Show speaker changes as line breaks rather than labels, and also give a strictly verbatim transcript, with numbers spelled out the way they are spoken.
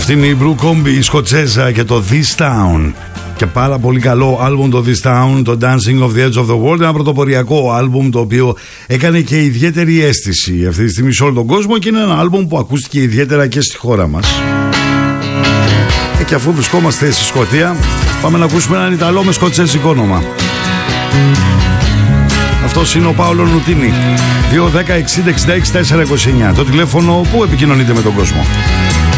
Αυτή είναι η Blue Combi, η Σκοτσέζα και το This Town. Και πάρα πολύ καλό άλμπουμ το This Town, το Dancing of the Edge of the World. Ένα πρωτοποριακό άλμπουμ το οποίο έκανε και ιδιαίτερη αίσθηση αυτή τη στιγμή σε όλο τον κόσμο και είναι ένα άλμπουμ που ακούστηκε ιδιαίτερα και στη χώρα μας. Και αφού βρισκόμαστε στη Σκωτία, πάμε να ακούσουμε έναν Ιταλό με σκοτσέζικο όνομα. Αυτός είναι ο Πάολο Νουτίνι. δύο δέκα εξήντα εξήντα έξι τετρακόσια είκοσι εννιά. Το τηλέφωνο που επικοινωνείτε με τον κόσμο.